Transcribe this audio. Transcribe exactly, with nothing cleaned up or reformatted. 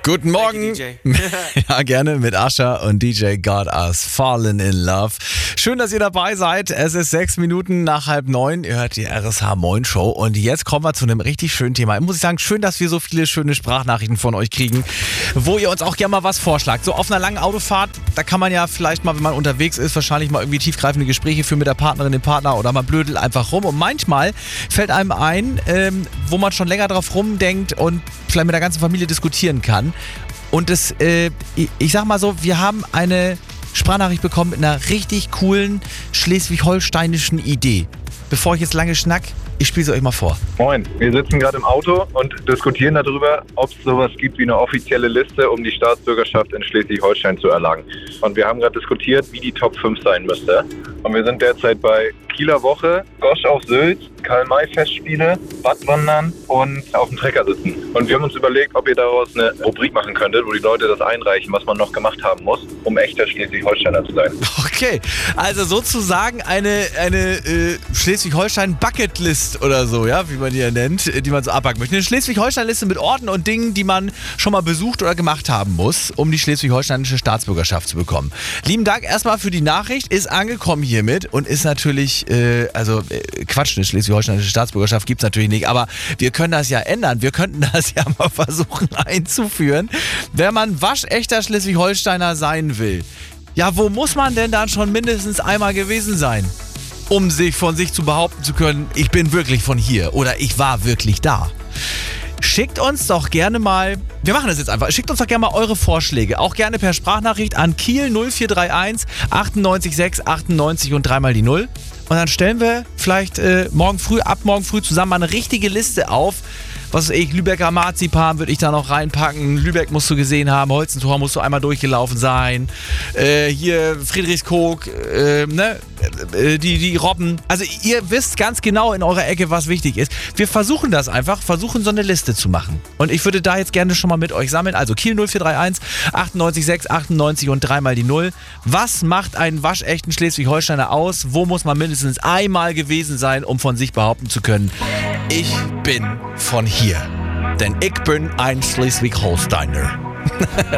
Guten Morgen. Danke, D J. Ja, gerne mit Asha und D J Got Us Fallen in Love. Schön, dass ihr dabei seid. Es ist sechs Minuten nach halb neun. Ihr hört die R S H Moin Show. Und jetzt kommen wir zu einem richtig schönen Thema. Ich muss sagen, schön, dass wir so viele schöne Sprachnachrichten von euch kriegen, wo ihr uns auch gerne mal was vorschlagt. So auf einer langen Autofahrt, da kann man ja vielleicht mal, wenn man unterwegs ist, wahrscheinlich mal irgendwie tiefgreifende Gespräche führen mit der Partnerin, dem Partner oder man blödelt einfach rum. Und manchmal fällt einem ein, ähm, wo man schon länger drauf rumdenkt und vielleicht mit der ganzen Familie diskutieren kann. Und das, äh, ich, ich sag mal so, wir haben eine Sprachnachricht bekommen mit einer richtig coolen schleswig-holsteinischen Idee. Bevor ich jetzt lange schnack, ich spiele sie euch mal vor. Moin, wir sitzen gerade im Auto und diskutieren darüber, ob es sowas gibt wie eine offizielle Liste, um die Staatsbürgerschaft in Schleswig-Holstein zu erlangen. Und wir haben gerade diskutiert, wie die Top fünf sein müsste. Und wir sind derzeit bei Kieler Woche, Gosch auf Sylt, Karl-May-Festspiele, Badwandern und auf dem Trecker sitzen. Und wir haben uns überlegt, ob ihr daraus eine Rubrik machen könntet, wo die Leute das einreichen, was man noch gemacht haben muss, um echter Schleswig-Holsteiner zu sein. Okay, also sozusagen eine, eine äh, Schleswig-Holstein-Bucketlist oder so, ja, wie man die ja nennt, die man so abhaken möchte. Eine Schleswig-Holstein-Liste mit Orten und Dingen, die man schon mal besucht oder gemacht haben muss, um die schleswig-holsteinische Staatsbürgerschaft zu bekommen. Lieben Dank erstmal für die Nachricht, ist angekommen hiermit und ist natürlich, äh, also äh, Quatsch, eine schleswig-holsteinische Staatsbürgerschaft gibt es natürlich nicht, aber wir können das ja ändern. Wir könnten das ja mal versuchen einzuführen, wenn man waschechter Schleswig-Holsteiner sein will. Ja, wo muss man denn dann schon mindestens einmal gewesen sein, um sich von sich zu behaupten zu können, ich bin wirklich von hier oder ich war wirklich da? Schickt uns doch gerne mal, wir machen das jetzt einfach, schickt uns doch gerne mal eure Vorschläge, auch gerne per Sprachnachricht an Kiel null vier drei eins achtundneunzig sechs achtundneunzig und dreimal die Null. Und dann stellen wir vielleicht äh, morgen früh, ab morgen früh zusammen mal eine richtige Liste auf. Was weiß ich, Lübecker Marzipan würde ich da noch reinpacken. Lübeck musst du gesehen haben, Holstentor musst du einmal durchgelaufen sein. Äh, hier Friedrichskoog, äh, ne? Äh, die, die Robben. Also ihr wisst ganz genau in eurer Ecke, was wichtig ist. Wir versuchen das einfach, versuchen so eine Liste zu machen. Und ich würde da jetzt gerne schon mal mit euch sammeln. Also Kiel null vier drei eins achtundneunzig sechs achtundneunzig und dreimal die Null. Was macht einen waschechten Schleswig-Holsteiner aus? Wo muss man mindestens einmal gewesen sein, um von sich behaupten zu können, ich bin von hier. Denn ich bin ein Schleswig-Holsteiner.